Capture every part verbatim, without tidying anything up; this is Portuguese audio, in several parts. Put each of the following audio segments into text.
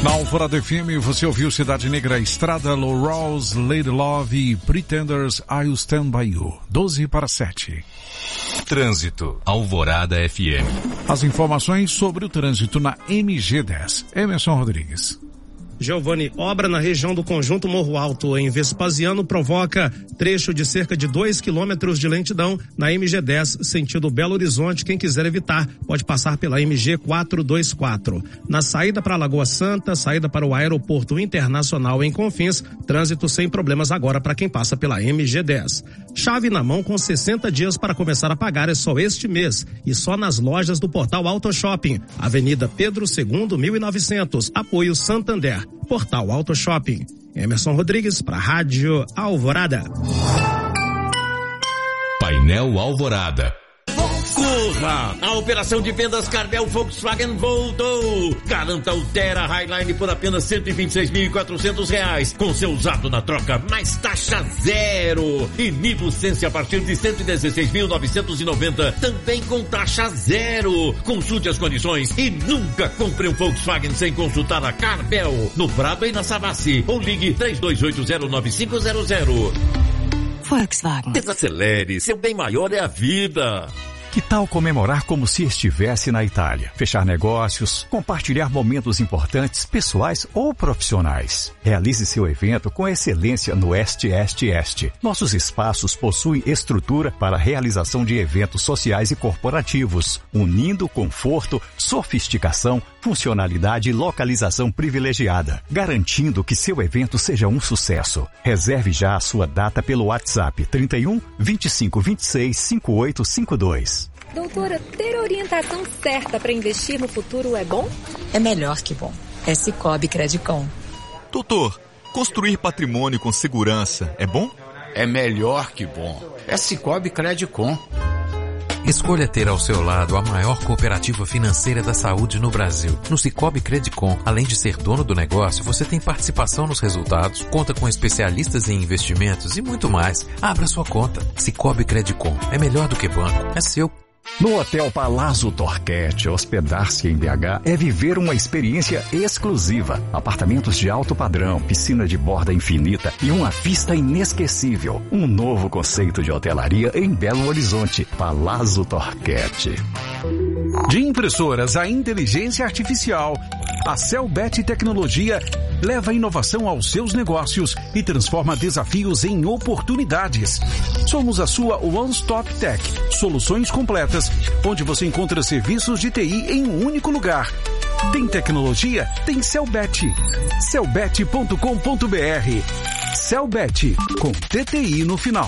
Na Alvorada F M você ouviu Cidade Negra, Estrada, Low Rose, Lady Love e Pretenders, I'll Stand By You. doze para sete. Trânsito, Alvorada F M. As informações sobre o trânsito na M G dez. Emerson Rodrigues. Giovanni, obra na região do Conjunto Morro Alto, em Vespasiano, provoca trecho de cerca de dois quilômetros de lentidão na M G dez, sentido Belo Horizonte. Quem quiser evitar, pode passar pela M G quatrocentos e vinte e quatro. Na saída para Lagoa Santa, saída para o Aeroporto Internacional em Confins, trânsito sem problemas agora para quem passa pela M G dez. Chave na mão com sessenta dias para começar a pagar é só este mês e só nas lojas do Portal Auto Shopping, Avenida Pedro segundo, mil e novecentos, Apoio Santander. Portal Auto Shopping. Emerson Rodrigues para Rádio Alvorada. Painel Alvorada. Corra! A operação de vendas Carvel Volkswagen voltou! Garanta o Terra Highline por apenas cento e vinte e seis mil e quatrocentos reais, com seu usado na troca mais taxa zero. E Nivo Sense a partir de cento e dezesseis mil novecentos e noventa, também com taxa zero. Consulte as condições e nunca compre um Volkswagen sem consultar a Carvel. No Prado e na Savassi. Ou ligue três dois oito zero nove cinco zero zero. Volkswagen. Desacelere, seu bem maior é a vida. Que tal comemorar como se estivesse na Itália? Fechar negócios, compartilhar momentos importantes, pessoais ou profissionais. Realize seu evento com excelência no Este Este Este. Nossos espaços possuem estrutura para a realização de eventos sociais e corporativos, unindo conforto, sofisticação, funcionalidade e localização privilegiada, garantindo que seu evento seja um sucesso. Reserve já a sua data pelo WhatsApp trinta e um, vinte e cinco, vinte e seis, cinquenta e oito cinquenta e dois. Doutora, ter orientação certa para investir no futuro é bom? É melhor que bom. É Sicoob Credicom. Doutor, construir patrimônio com segurança é bom? É melhor que bom. É Sicoob Credicom. Escolha ter ao seu lado a maior cooperativa financeira da saúde no Brasil. No Sicoob Credicom, além de ser dono do negócio, você tem participação nos resultados, conta com especialistas em investimentos e muito mais. Abra sua conta. Sicoob Credicom. É melhor do que banco. É seu. No Hotel Palazzo Torquete, hospedar-se em B H é viver uma experiência exclusiva. Apartamentos de alto padrão, piscina de borda infinita e uma vista inesquecível. Um novo conceito de hotelaria em Belo Horizonte. Palazzo Torquete. De impressoras à inteligência artificial, a Celbet Tecnologia leva a inovação aos seus negócios e transforma desafios em oportunidades. Somos a sua One Stop Tech, soluções completas, onde você encontra serviços de T I em um único lugar. Tem tecnologia? Tem Celbet. celbet ponto com ponto b r. Celbet, com T T I no final.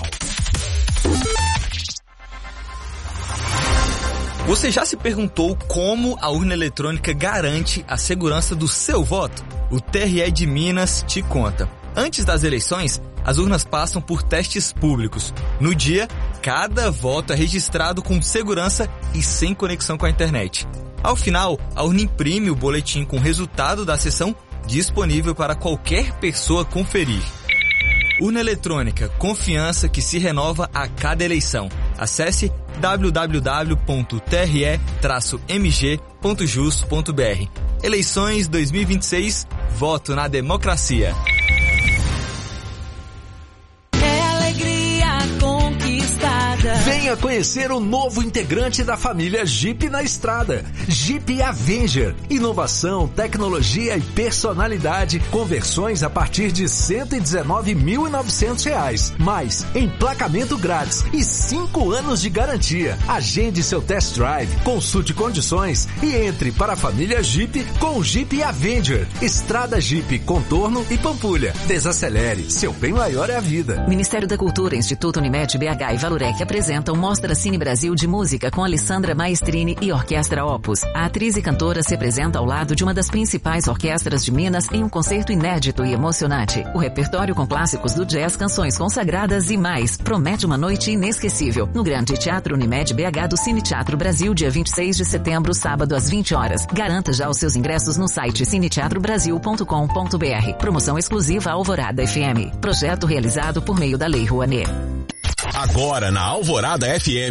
Você já se perguntou como a urna eletrônica garante a segurança do seu voto? O T R E de Minas te conta. Antes das eleições, as urnas passam por testes públicos. No dia, cada voto é registrado com segurança e sem conexão com a internet. Ao final, a urna imprime o boletim com o resultado da sessão disponível para qualquer pessoa conferir. Urna eletrônica, confiança que se renova a cada eleição. Acesse w w w ponto t r e traço m g ponto jus ponto b r. Eleições dois mil e vinte e seis, voto na democracia. Venha conhecer o novo integrante da família Jeep na estrada. Jeep Avenger. Inovação, tecnologia e personalidade. Conversões a partir de cento e dezenove mil e novecentos reais. Mais emplacamento grátis e cinco anos de garantia. Agende seu test drive, consulte condições e entre para a família Jeep com o Jeep Avenger. Estrada Jeep, Contorno e Pampulha. Desacelere. Seu bem maior é a vida. Ministério da Cultura, Instituto Unimed B H e Valurec apresentam Mostra Cine Brasil de Música com Alessandra Maestrini e Orquestra Opus. A atriz e cantora se apresenta ao lado de uma das principais orquestras de Minas em um concerto inédito e emocionante. O repertório com clássicos do jazz, canções consagradas e mais promete uma noite inesquecível no Grande Teatro Unimed B H do Cine Teatro Brasil, dia vinte e seis de setembro, sábado às vinte horas. Garanta já os seus ingressos no site cine teatro brasil ponto com ponto b r. Promoção exclusiva Alvorada F M. Projeto realizado por meio da Lei Rouanet. Agora na Alvorada F M,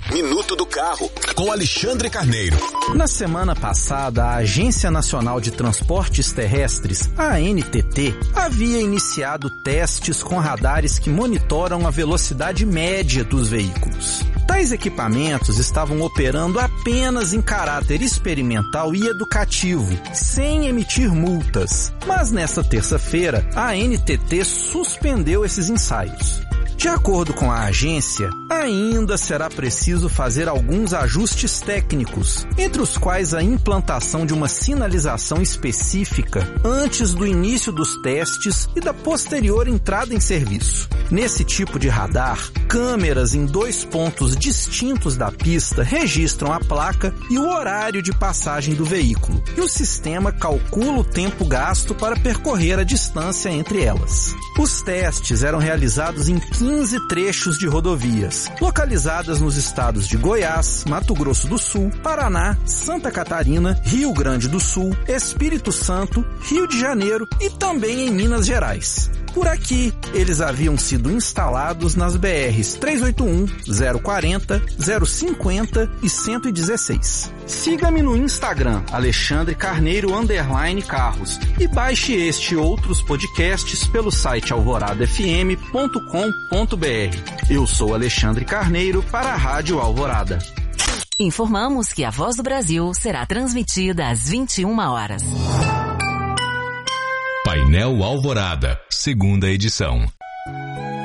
Minuto do Carro, com Alexandre Carneiro. Na semana passada, a Agência Nacional de Transportes Terrestres, a A N T T, havia iniciado testes com radares que monitoram a velocidade média dos veículos. Tais equipamentos estavam operando apenas em caráter experimental e educativo, sem emitir multas. Mas nesta terça-feira, a A N T T suspendeu esses ensaios. De acordo com a agência, ainda será preciso fazer alguns ajustes técnicos, entre os quais a implantação de uma sinalização específica antes do início dos testes e da posterior entrada em serviço. Nesse tipo de radar, câmeras em dois pontos distintos da pista registram a placa e o horário de passagem do veículo, e o sistema calcula o tempo gasto para percorrer a distância entre elas. Os testes eram realizados em quinze trechos de rodovias, localizadas nos estados de Goiás, Mato Grosso do Sul, Paraná, Santa Catarina, Rio Grande do Sul, Espírito Santo, Rio de Janeiro e também em Minas Gerais. Por aqui, eles haviam sido instalados nas B Rs trezentos e oitenta e um, zero quarenta, zero cinquenta e cento e dezesseis. Siga-me no Instagram, Alexandre Carneiro underline Carros, e baixe este e outros podcasts pelo site alvorada f m ponto com ponto b r. Eu sou Alexandre Carneiro para a Rádio Alvorada. Informamos que a Voz do Brasil será transmitida às vinte e uma horas. Painel Alvorada, segunda edição.